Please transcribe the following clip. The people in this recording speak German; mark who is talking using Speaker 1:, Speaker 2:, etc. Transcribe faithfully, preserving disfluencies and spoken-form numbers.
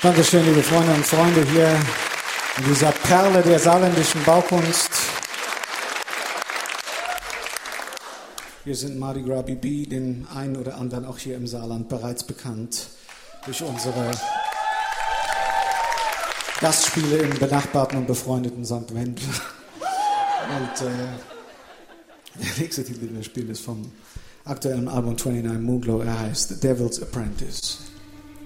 Speaker 1: Dankeschön, liebe Freunde und Freunde hier in dieser Perle der saarländischen Baukunst. Wir sind Mardi Gras B B, den einen oder anderen auch hier im Saarland bereits bekannt durch unsere Gastspiele im benachbarten und befreundeten Sankt Wendel. Und äh, der nächste Titel, den wir spielen, ist vom aktuellen Album neunundzwanzig Moonglow. Er heißt The Devil's Apprentice.